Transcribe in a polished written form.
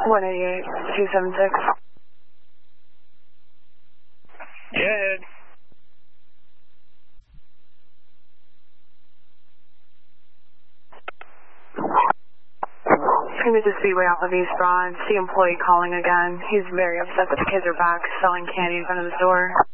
188-276. Go ahead. This is Speedway off of East Broad. The employee calling again. He's very upset that the kids are back selling candy in front of the store.